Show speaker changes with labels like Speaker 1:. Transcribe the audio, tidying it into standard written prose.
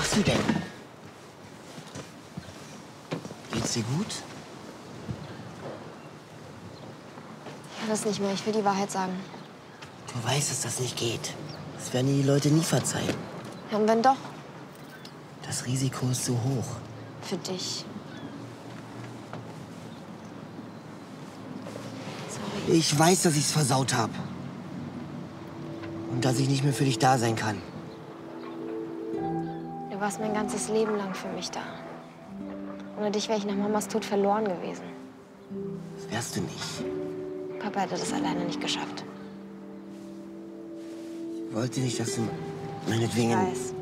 Speaker 1: machst du denn? Geht's dir gut?
Speaker 2: Ich will das nicht mehr. Ich will die Wahrheit sagen.
Speaker 1: Du weißt, dass das nicht geht. Das werden dir die Leute nie verzeihen.
Speaker 2: Ja, und wenn doch?
Speaker 1: Das Risiko ist zu hoch.
Speaker 2: Für dich. Sorry.
Speaker 1: Ich weiß, dass ich's versaut habe. Und dass ich nicht mehr für dich da sein kann.
Speaker 2: Du warst mein ganzes Leben lang für mich da. Ohne dich wäre ich nach Mamas Tod verloren gewesen.
Speaker 1: Das wärst du nicht.
Speaker 2: Papa hätte das alleine nicht geschafft.
Speaker 1: Ich wollte nicht, dass du meinetwegen...
Speaker 2: Ich weiß.